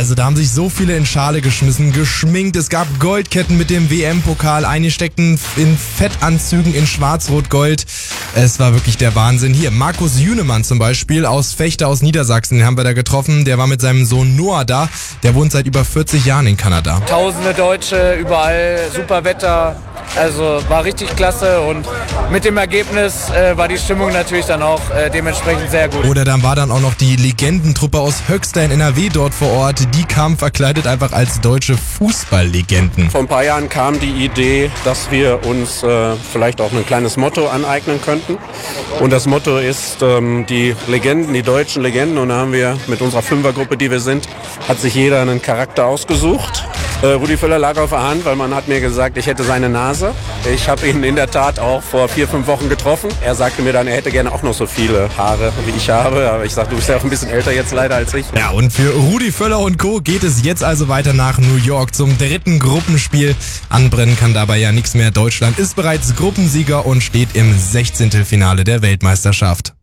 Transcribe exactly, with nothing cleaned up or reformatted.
Also da haben sich so viele in Schale geschmissen, geschminkt. Es gab Goldketten mit dem W M-Pokal, einige steckten in Fettanzügen in Schwarz-Rot-Gold. Es war wirklich der Wahnsinn. Hier, Markus Jünemann zum Beispiel aus Vechta aus Niedersachsen, den haben wir da getroffen. Der war mit seinem Sohn Noah da. Der wohnt seit über vierzig Jahren in Kanada. Tausende Deutsche, überall super Wetter. Also war richtig klasse und mit dem Ergebnis äh, war die Stimmung natürlich dann auch äh, dementsprechend sehr gut. Oder dann war dann auch noch die Legendentruppe aus Höxter in N R W dort vor Ort. Die kamen verkleidet einfach als deutsche Fußballlegenden. Vor ein paar Jahren kam die Idee, dass wir uns äh, vielleicht auch ein kleines Motto aneignen könnten. Und das Motto ist ähm, die Legenden, die deutschen Legenden. Und da haben wir mit unserer Fünfergruppe, die wir sind, hat sich jeder einen Charakter ausgesucht. Äh, Rudi Völler lag auf der Hand, weil man hat mir gesagt, ich hätte seine Nase. Ich habe ihn in der Tat auch vor vier, fünf Wochen getroffen. Er sagte mir dann, er hätte gerne auch noch so viele Haare, wie ich habe. Aber ich sage, du bist ja auch ein bisschen älter jetzt leider als ich. Ja, und für Rudi Völler und Co. geht es jetzt also weiter nach New York zum dritten Gruppenspiel. Anbrennen kann dabei ja nichts mehr. Deutschland ist bereits Gruppensieger und steht im Sechzehntelfinale der Weltmeisterschaft.